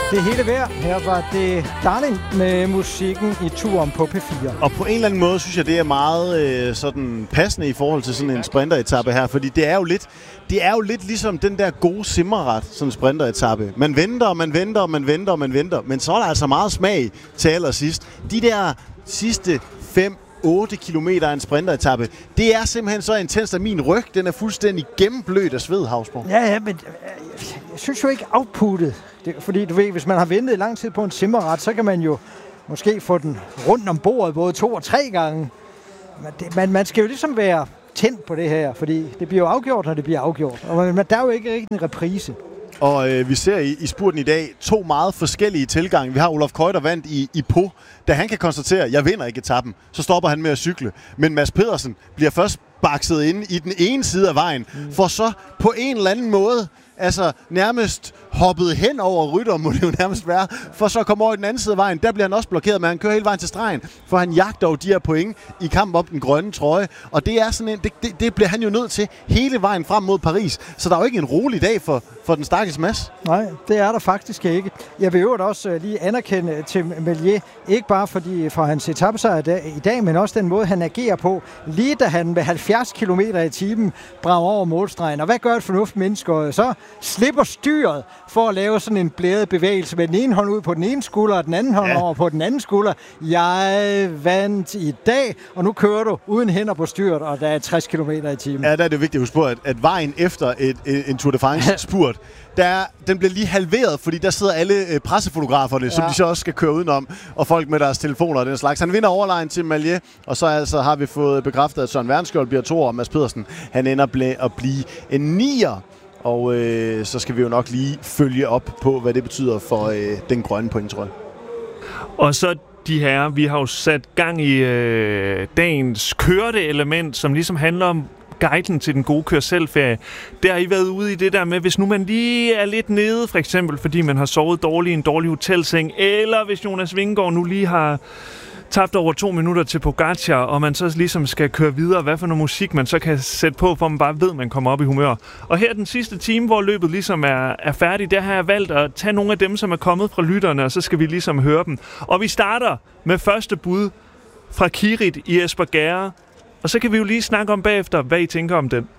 Det hele værd. Her var det Darling med musikken i turen på P4. Og på en eller anden måde synes jeg, det er meget sådan passende i forhold til sådan en sprinteretappe her, fordi det er jo lidt ligesom den der gode simmerret, sådan en sprinteretappe. Man venter, men så er der altså meget smag til allersidst. De der sidste 5-8 kilometer af en sprinteretappe, det er simpelthen så intens, at min ryg, den er fuldstændig gennemblødt af sved, Hausborg. Ja, men jeg synes jo ikke outputtet. Fordi du ved, hvis man har ventet lang tid på en simmerret, så kan man jo måske få den rundt om bordet både 2 og 3 gange. Men man skal jo ligesom være tændt på det her, fordi det bliver jo afgjort, når det bliver afgjort. Og der er jo ikke rigtig en reprise. Og vi ser i spurten i dag 2 meget forskellige tilgange. Vi har Olaf Koy, der vandt i Po. Da han kan konstatere, at jeg vinder ikke etappen, så stopper han med at cykle. Men Mads Pedersen bliver først bakset inde i den ene side af vejen, for så på en eller anden måde nærmest hoppet hen over Rytter, må det jo nærmest være, for så at komme over i den anden side af vejen. Der bliver han også blokeret, men han kører hele vejen til stregen, for han jagter jo de her point i kamp om den grønne trøje. Og det er sådan det bliver han jo nødt til hele vejen frem mod Paris. Så der er jo ikke en rolig dag for den stakkels Mads. Nej, det er der faktisk ikke. Jeg vil jo også lige anerkende til Melier, ikke bare for hans etapesejr i dag, men også den måde, han agerer på. Lige da han med 70 km i timen brager over målstregen. Og hvad gør et fornuftigt menneske? Så slipper styret for at lave sådan en blædet bevægelse med den ene hånd ud på den ene skulder, og den anden hånd over på den anden skulder. Jeg vandt i dag, og nu kører du uden hænder på styret, og der er 60 km i timen. Ja, der er det vigtigt at huske på, at vejen efter en Tour de France-spurt, den bliver lige halveret, fordi der sidder alle pressefotograferne, som de så også skal køre udenom, og folk med deres telefoner og den slags. Han vinder overlegen til Malier, og så har vi fået bekræftet, at Søren Wernskjold bliver 2'er, og Mads Pedersen, han ender med at blive en 9'er. Og så skal vi jo nok lige følge op på, hvad det betyder for den grønne pointtrøje. Og så de her, vi har jo sat gang i dagens kørte element, som ligesom handler om guiden til den gode kør-selv-ferie. Der har I været ude i det der med, hvis nu man lige er lidt nede, for eksempel fordi man har sovet dårligt i en dårlig hotelseng, eller hvis Jonas Vingegaard nu lige har tabt over 2 minutter til Pogacar, og man så ligesom skal køre videre, hvad for noget musik man så kan sætte på, for man bare ved, at man kommer op i humør. Og her den sidste time, hvor løbet ligesom er færdigt, der har jeg valgt at tage nogle af dem, som er kommet fra lytterne, og så skal vi ligesom høre dem. Og vi starter med første bud fra Kirit i Espergærde, og så kan vi jo lige snakke om bagefter, hvad I tænker om den.